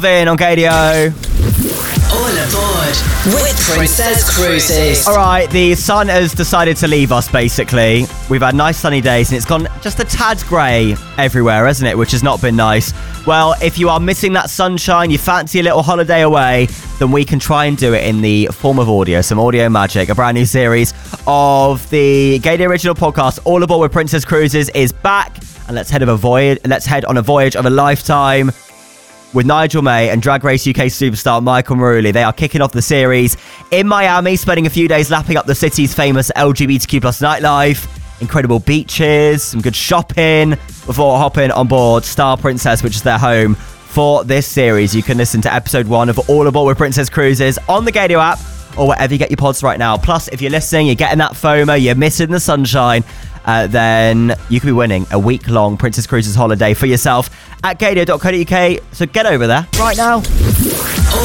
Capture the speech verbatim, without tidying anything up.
In on Gadio. All aboard with Princess Cruises. All right, the sun has decided to leave us, basically. We've had nice sunny days, and it's gone just a tad grey everywhere, hasn't it? Which has not been nice. Well, if you are missing that sunshine, you fancy a little holiday away, then we can try and do it in the form of audio, some audio magic. A brand new series of the Gadio Original podcast, All Aboard with Princess Cruises, is back. And let's head, of a voyage, let's head on a voyage of a lifetime with Nigel May and Drag Race U K superstar Michael Maruli. They are kicking off the series in Miami, spending a few days lapping up the city's famous L G B T Q plus nightlife, incredible beaches, some good shopping before hopping on board Star Princess, which is their home for this series. You can listen to episode one of All Aboard with Princess Cruises on the Gadio app or wherever you get your pods right now. Plus, if you're listening, you're getting that FOMO, you're missing the sunshine, Uh, then you could be winning a week-long Princess Cruises holiday for yourself at gadio dot co dot uk. So get over there right now.